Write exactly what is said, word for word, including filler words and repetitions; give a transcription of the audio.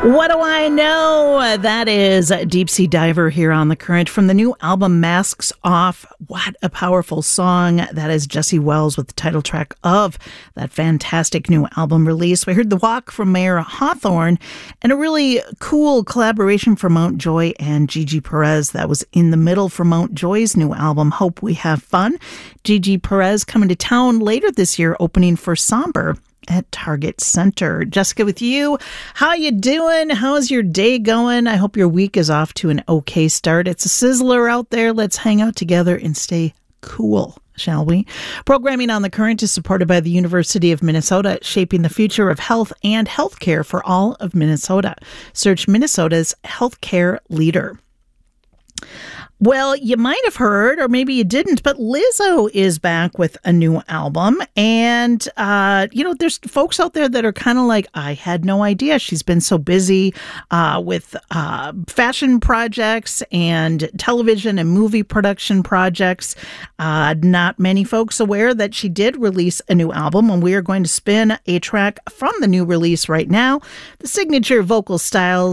What do I know? That is Deep Sea Diver here on The Current from the new album Masks Off. What a powerful song. That is Jesse Wells with the title track of that fantastic new album release. We heard The Walk from Mayer Hawthorne and a really cool collaboration from Mount Joy and Gigi Perez. That was In the Middle for Mount Joy's new album, Hope We Have Fun. Gigi Perez coming to town later this year, opening for Somber at Target Center. Jessica with you. How you doing? How's your day going? I hope your week is off to an okay start. It's a sizzler out there. Let's hang out together and stay cool, shall we? Programming on The Current is supported by the University of Minnesota, shaping the future of health and healthcare for all of Minnesota. Search Minnesota's healthcare leader. Well, you might have heard, or maybe you didn't, but Lizzo is back with a new album. And, uh, you know, there's folks out there that are kind of like, I had no idea. She's been so busy uh, with uh, fashion projects and television and movie production projects. Uh, not many folks aware that she did release a new album, and we are going to spin a track from the new release right now. The signature vocal styles